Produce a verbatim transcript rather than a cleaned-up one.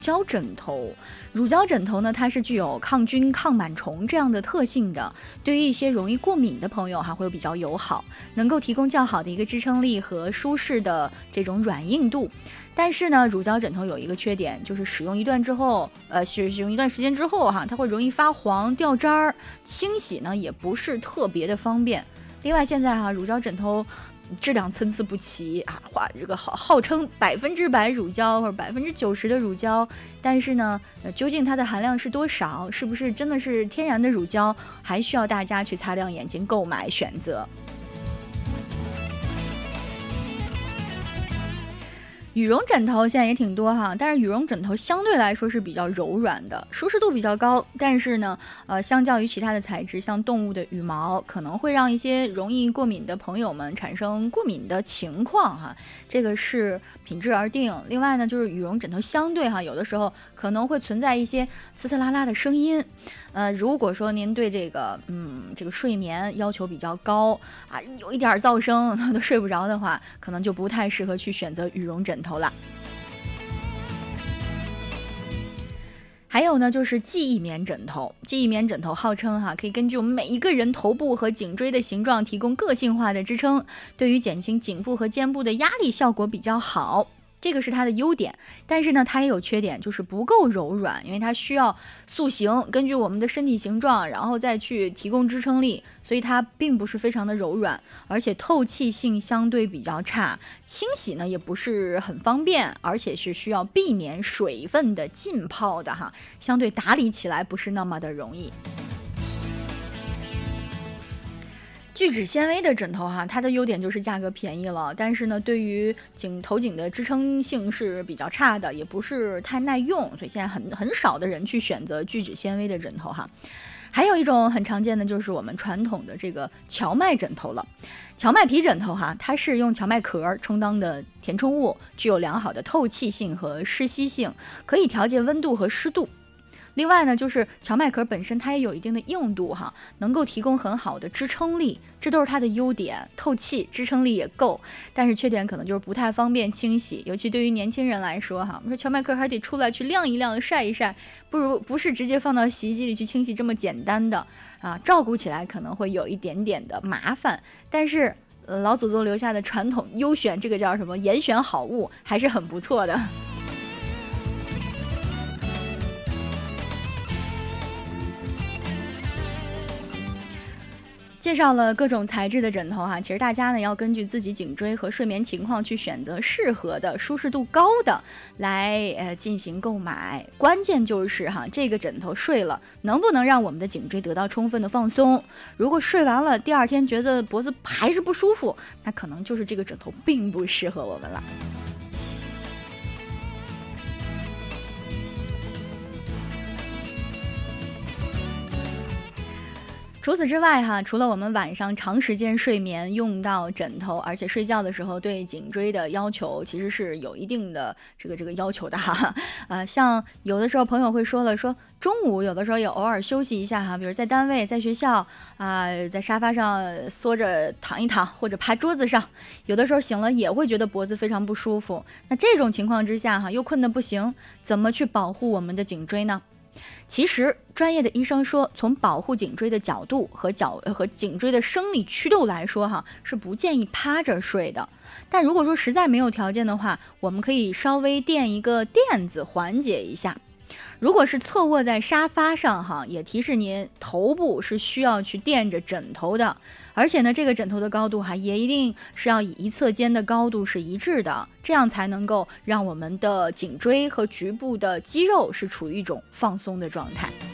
胶枕头，乳胶枕头呢，它是具有抗菌、抗螨虫这样的特性的，对于一些容易过敏的朋友哈，会比较友好，能够提供较好的一个支撑力和舒适的这种软硬度。但是呢，乳胶枕头有一个缺点，就是使用一段之后，呃，使使用一段时间之后哈，它会容易发黄、掉渣儿，清洗呢也不是特别的方便。另外，现在哈，乳胶枕头质量参差不齐啊，话这个号号称百分之百乳胶或者百分之九十的乳胶，但是呢，呃，究竟它的含量是多少？是不是真的是天然的乳胶？还需要大家去擦亮眼睛购买选择。羽绒枕头现在也挺多哈，但是羽绒枕头相对来说是比较柔软的，舒适度比较高，但是呢，呃，相较于其他的材质，像动物的羽毛，可能会让一些容易过敏的朋友们产生过敏的情况哈，这个是品质而定。另外呢，就是羽绒枕头相对哈，有的时候可能会存在一些呲呲啦啦的声音，呃，如果说您对这个嗯这个睡眠要求比较高啊，有一点噪声都睡不着的话，可能就不太适合去选择羽绒枕头了。还有呢，就是记忆棉枕头。记忆棉枕头号称哈，可以根据我们每一个人头部和颈椎的形状提供个性化的支撑，对于减轻颈部和肩部的压力效果比较好。这个是它的优点，但是呢，它也有缺点，就是不够柔软，因为它需要塑形，根据我们的身体形状，然后再去提供支撑力，所以它并不是非常的柔软，而且透气性相对比较差，清洗呢也不是很方便，而且是需要避免水分的浸泡的哈，相对打理起来不是那么的容易。聚酯纤维的枕头哈，它的优点就是价格便宜了，但是呢，对于颈头颈的支撑性是比较差的，也不是太耐用，所以现在很很少的人去选择聚酯纤维的枕头哈。还有一种很常见的就是我们传统的这个荞麦枕头了。荞麦皮枕头哈，它是用荞麦壳充当的填充物，具有良好的透气性和湿吸性，可以调节温度和湿度。另外呢，就是荞麦壳本身它也有一定的硬度哈，能够提供很好的支撑力，这都是它的优点，透气支撑力也够，但是缺点可能就是不太方便清洗，尤其对于年轻人来说哈，我们说荞麦壳还得出来去晾一晾晒一晒，不如不是直接放到洗衣机里去清洗这么简单的啊，照顾起来可能会有一点点的麻烦，但是、呃、老祖宗留下的传统优选，这个叫什么严选好物，还是很不错的。介绍了各种材质的枕头哈，其实大家呢要根据自己颈椎和睡眠情况去选择适合的、舒适度高的来呃进行购买。关键就是哈，这个枕头睡了能不能让我们的颈椎得到充分的放松？如果睡完了第二天觉得脖子还是不舒服，那可能就是这个枕头并不适合我们了。除此之外哈，除了我们晚上长时间睡眠用到枕头，而且睡觉的时候对颈椎的要求其实是有一定的这个这个要求的哈。呃，像有的时候朋友会说了，说中午有的时候也偶尔休息一下哈，比如在单位、在学校啊、呃，在沙发上缩着躺一躺，或者趴桌子上，有的时候醒了也会觉得脖子非常不舒服。那这种情况之下哈，又困得不行，怎么去保护我们的颈椎呢？其实专业的医生说，从保护颈椎的角度和角和颈椎的生理曲度来说哈，是不建议趴着睡的。但如果说实在没有条件的话，我们可以稍微垫一个垫子缓解一下。如果是侧卧在沙发上哈，也提示您头部是需要去垫着枕头的，而且呢，这个枕头的高度哈也一定是要以一侧肩的高度是一致的，这样才能够让我们的颈椎和局部的肌肉是处于一种放松的状态。